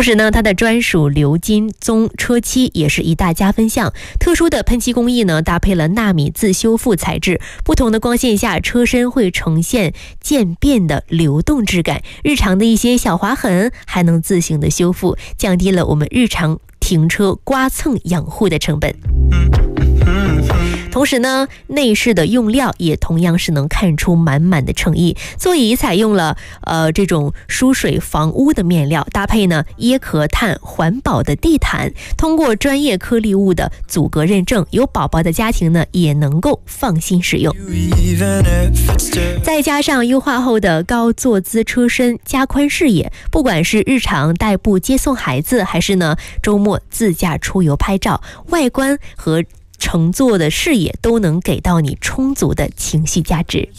同时呢，它的专属鎏金棕车漆也是一大加分项。特殊的喷漆工艺呢，搭配了纳米自修复材质，不同的光线下，车身会呈现渐变的流动质感。日常的一些小划痕还能自行的修复，降低了我们日常停车刮蹭养护的成本。同时呢，内饰的用料也同样是能看出满满的诚意。座椅采用了这种疏水防污的面料，搭配呢椰壳碳环保的地毯，通过专业颗粒物的阻隔认证，有宝宝的家庭呢也能够放心使用。再加上优化后的高坐姿车身，加宽视野，不管是日常代步接送孩子，还是呢周末自驾出游拍照，外观和乘坐的视野都能给到你充足的情绪价值。